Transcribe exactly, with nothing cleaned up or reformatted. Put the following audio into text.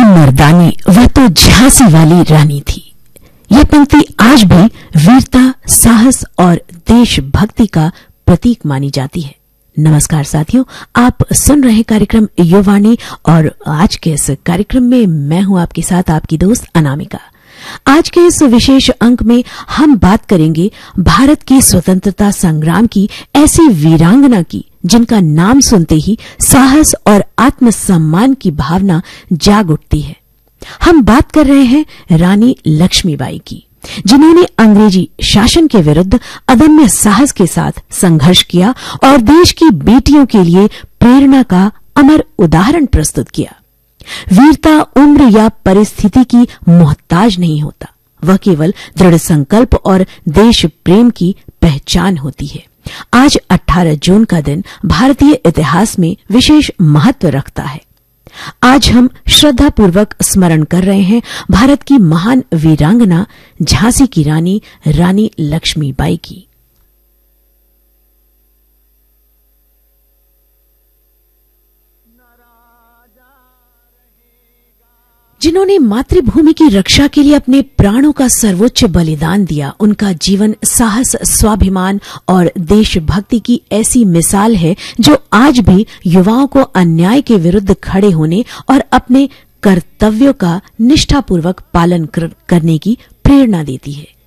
मर्दानी, वह तो झांसी वाली रानी थी। यह पंक्ति आज भी वीरता, साहस और देशभक्ति का प्रतीक मानी जाती है। नमस्कार साथियों, आप सुन रहे कार्यक्रम युवावाणी और आज के इस कार्यक्रम में मैं हूं आपके साथ आपकी दोस्त अनामिका। आज के इस विशेष अंक में हम बात करेंगे भारत की स्वतंत्रता संग्राम की ऐसी वीरांगना की जिनका नाम सुनते ही साहस और आत्मसम्मान की भावना जाग उठती है। हम बात कर रहे हैं रानी लक्ष्मीबाई की, जिन्होंने अंग्रेजी शासन के विरुद्ध अदम्य साहस के साथ संघर्ष किया और देश की बेटियों के लिए प्रेरणा का अमर उदाहरण प्रस्तुत किया। वीरता उम्र या परिस्थिति की मोहताज नहीं होता, वह केवल दृढ़ संकल्प और देश प्रेम की पहचान होती है। आज अठारह जून का दिन भारतीय इतिहास में विशेष महत्व रखता है। आज हम श्रद्धापूर्वक स्मरण कर रहे हैं भारत की महान वीरांगना झांसी की रानी रानी लक्ष्मीबाई की। जिन्होंने मातृभूमि की रक्षा के लिए अपने प्राणों का सर्वोच्च बलिदान दिया, उनका जीवन साहस, स्वाभिमान और देशभक्ति की ऐसी मिसाल है जो आज भी युवाओं को अन्याय के विरुद्ध खड़े होने और अपने कर्तव्यों का निष्ठापूर्वक पालन कर, करने की प्रेरणा देती है।